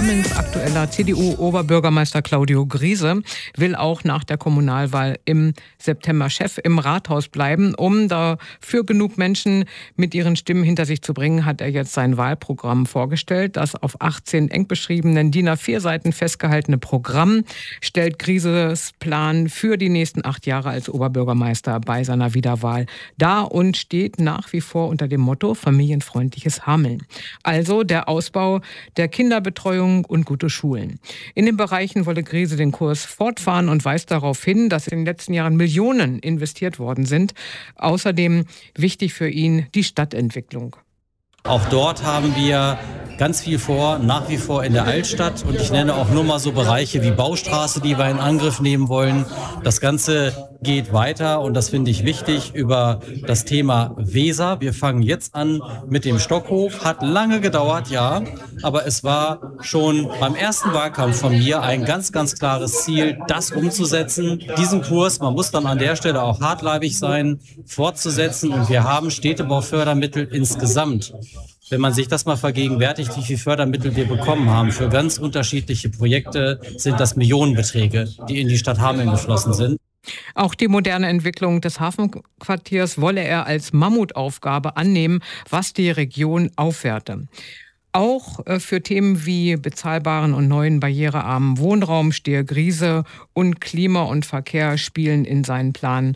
Hamelns aktueller CDU-Oberbürgermeister Claudio Griese will auch nach der Kommunalwahl im September Chef im Rathaus bleiben. Um dafür genug Menschen mit ihren Stimmen hinter sich zu bringen, hat er jetzt sein Wahlprogramm vorgestellt. Das auf 18 eng beschriebenen DIN A4 Seiten festgehaltene Programm stellt Grieses Plan für die nächsten 8 Jahre als Oberbürgermeister bei seiner Wiederwahl dar und steht nach wie vor unter dem Motto familienfreundliches Hameln. Also der Ausbau der Kinderbetreuung und gute Schulen. In den Bereichen wolle Griese den Kurs fortfahren und weist darauf hin, dass in den letzten Jahren Millionen investiert worden sind. Außerdem wichtig für ihn die Stadtentwicklung. Auch dort haben wir ganz viel vor, nach wie vor in der Altstadt. Und ich nenne auch nur mal so Bereiche wie Baustraße, die wir in Angriff nehmen wollen. Das Ganze geht weiter und das finde ich wichtig über das Thema Weser. Wir fangen jetzt an mit dem Stockhof. Hat lange gedauert, ja, aber es war schon beim ersten Wahlkampf von mir ein ganz, ganz klares Ziel, das umzusetzen. Diesen Kurs, man muss dann an der Stelle auch hartleibig sein, fortzusetzen. Und wir haben Städtebaufördermittel insgesamt. Wenn man sich das mal vergegenwärtigt, wie viel Fördermittel wir bekommen haben für ganz unterschiedliche Projekte, sind das Millionenbeträge, die in die Stadt Hameln geflossen sind. Auch die moderne Entwicklung des Hafenquartiers wolle er als Mammutaufgabe annehmen, was die Region aufwerte. Auch für Themen wie bezahlbaren und neuen barrierearmen Wohnraum stehe Griese und Klima und Verkehr spielen in seinen Planungen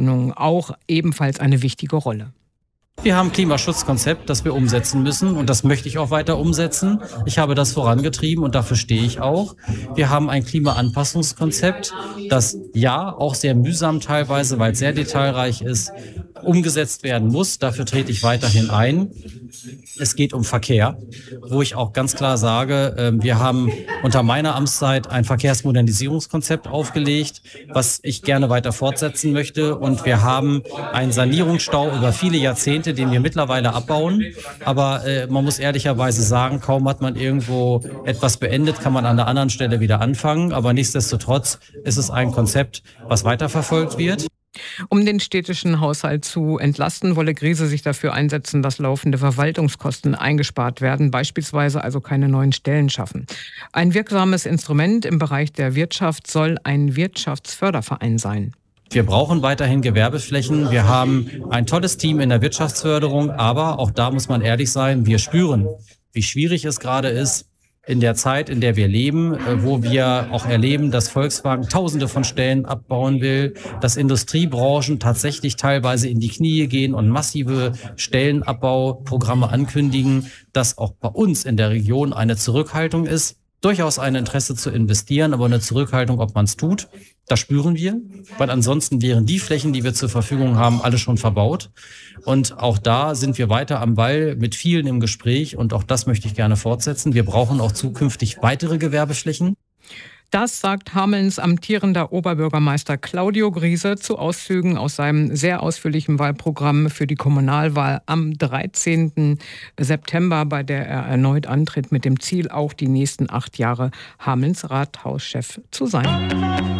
auch ebenfalls eine wichtige Rolle. Wir haben ein Klimaschutzkonzept, das wir umsetzen müssen und das möchte ich auch weiter umsetzen. Ich habe das vorangetrieben und dafür stehe ich auch. Wir haben ein Klimaanpassungskonzept, das ja auch sehr mühsam teilweise, weil es sehr detailreich ist, umgesetzt werden muss. Dafür trete ich weiterhin ein. Es geht um Verkehr, wo ich auch ganz klar sage, wir haben unter meiner Amtszeit ein Verkehrsmodernisierungskonzept aufgelegt, was ich gerne weiter fortsetzen möchte. Und wir haben einen Sanierungsstau über viele Jahrzehnte, den wir mittlerweile abbauen. Aber man muss ehrlicherweise sagen, kaum hat man irgendwo etwas beendet, kann man an der anderen Stelle wieder anfangen. Aber nichtsdestotrotz ist es ein Konzept, was weiterverfolgt wird. Um den städtischen Haushalt zu entlasten, wolle Griese sich dafür einsetzen, dass laufende Verwaltungskosten eingespart werden, beispielsweise also keine neuen Stellen schaffen. Ein wirksames Instrument im Bereich der Wirtschaft soll ein Wirtschaftsförderverein sein. Wir brauchen weiterhin Gewerbeflächen. Wir haben ein tolles Team in der Wirtschaftsförderung, aber auch da muss man ehrlich sein, wir spüren, wie schwierig es gerade ist, in der Zeit, in der wir leben, wo wir auch erleben, dass Volkswagen Tausende von Stellen abbauen will, dass Industriebranchen tatsächlich teilweise in die Knie gehen und massive Stellenabbauprogramme ankündigen, dass auch bei uns in der Region eine Zurückhaltung ist. Durchaus ein Interesse zu investieren, aber eine Zurückhaltung, ob man es tut, das spüren wir, weil ansonsten wären die Flächen, die wir zur Verfügung haben, alle schon verbaut. Und auch da sind wir weiter am Ball mit vielen im Gespräch und auch das möchte ich gerne fortsetzen. Wir brauchen auch zukünftig weitere Gewerbeflächen. Das sagt Hamelns amtierender Oberbürgermeister Claudio Griese zu Auszügen aus seinem sehr ausführlichen Wahlprogramm für die Kommunalwahl am 13. September, bei der er erneut antritt mit dem Ziel, auch die nächsten 8 Jahre Hamelns Rathauschef zu sein.